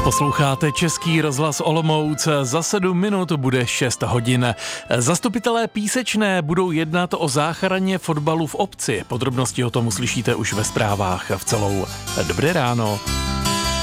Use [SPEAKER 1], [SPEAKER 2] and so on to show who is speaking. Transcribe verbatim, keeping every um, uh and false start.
[SPEAKER 1] Posloucháte Český rozhlas Olomouc, za sedm minut bude šest hodin. Zastupitelé Písečné budou jednat o záchraně fotbalu v obci. Podrobnosti o tom uslyšíte už ve zprávách v celou. Dobré ráno.